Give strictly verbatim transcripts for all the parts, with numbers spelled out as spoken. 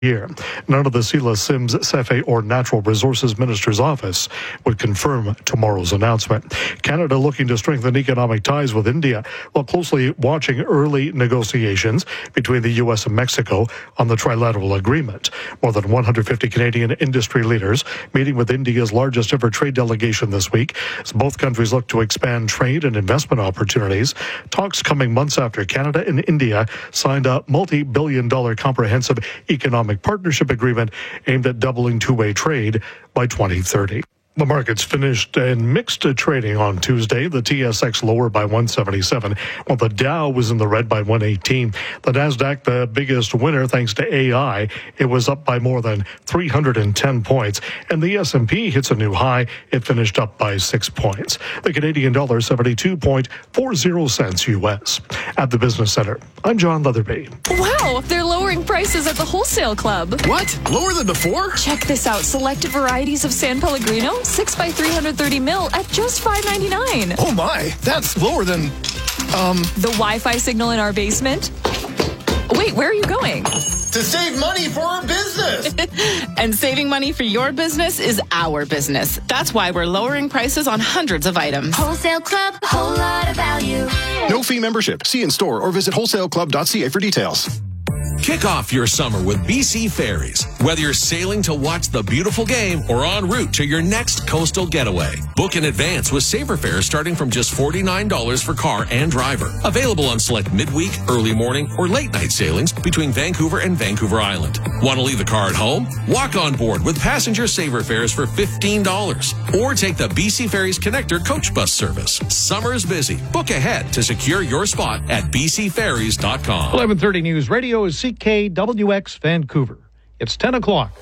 year. None of the Sila Sims Cefe or Natural Resources Minister's office would confirm tomorrow's announcement. Canada looking to strengthen economic ties with India while closely watching early negotiations between the U S and Mexico on the trilateral agreement. More than one hundred fifty Canadian industry leaders meeting with India's largest ever trade delegation this week as both countries look to expand trade and investment opportunities. Talks coming months after Canada and India signed a multi-billion dollar comprehensive economic partnership agreement aimed at doubling two-way trade by twenty thirty. The markets finished in mixed trading on Tuesday. The T S X lower by one seventy-seven, while the Dow was in the red by one eighteen. The Nasdaq, the biggest winner thanks to A I, it was up by more than three hundred ten points. And the S and P hits a new high. It finished up by six points. The Canadian dollar, seventy-two point four zero cents U S. At the Business Center, I'm John Leatherby. Wow, they're lowering prices at the Wholesale Club. What? Lower than before? Check this out. Selected varieties of San Pellegrino, six by three hundred thirty mil at just five ninety-nine. Oh my, that's lower than, um... The Wi-Fi signal in our basement? Wait, where are you going? To save money for our business. And saving money for your business is our business. That's why we're lowering prices on hundreds of items. Wholesale Club, a whole lot of value. No fee membership. See in store or visit wholesale club dot c a for details. Kick off your summer with B C Ferries. Whether you're sailing to watch the beautiful game or en route to your next coastal getaway, book in advance with Saver fares starting from just forty-nine dollars for car and driver. Available on select midweek, early morning, or late night sailings between Vancouver and Vancouver Island. Want to leave the car at home? Walk on board with passenger Saver fares for fifteen dollars. Or take the B C Ferries Connector coach bus service. Summer's busy. Book ahead to secure your spot at b c ferries dot com. eleven thirty News Radio is C K W X Vancouver. It's ten o'clock.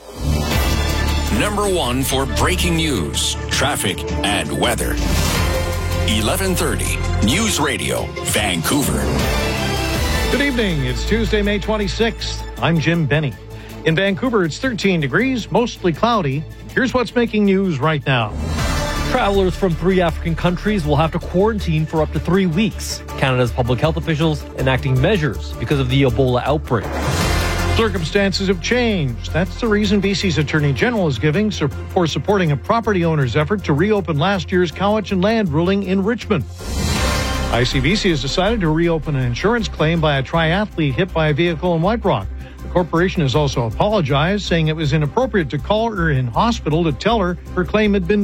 Number one for breaking news, traffic, and weather. eleven thirty News Radio, Vancouver. Good evening. It's Tuesday, May twenty-sixth. I'm Jim Benny. In Vancouver, it's thirteen degrees, mostly cloudy. Here's what's making news right now. Travelers from three African countries will have to quarantine for up to three weeks. Canada's public health officials enacting measures because of the Ebola outbreak. Circumstances have changed. That's the reason B C's Attorney General is giving for supporting a property owner's effort to reopen last year's Cowichan land ruling in Richmond. I C B C has decided to reopen an insurance claim by a triathlete hit by a vehicle in White Rock. The corporation has also apologized, saying it was inappropriate to call her in hospital to tell her her claim had been